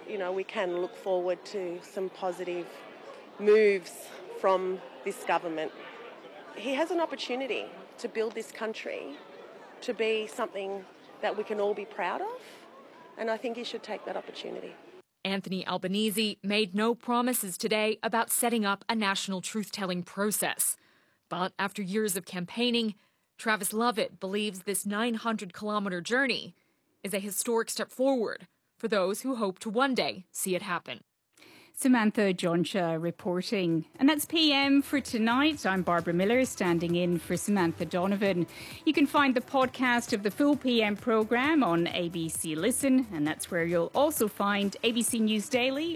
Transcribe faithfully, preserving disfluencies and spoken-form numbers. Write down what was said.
you know, we can look forward to some positive moves from this government. He has an opportunity to build this country to be something that we can all be proud of, and I think he should take that opportunity. Anthony Albanese made no promises today about setting up a national truth-telling process. But after years of campaigning, Travis Lovett believes this nine hundred kilometre journey is a historic step forward for those who hope to one day see it happen. Samantha Jonsha reporting. And that's P M for tonight. I'm Barbara Miller, standing in for Samantha Donovan. You can find the podcast of the full P M programme on A B C Listen, and that's where you'll also find A B C News Daily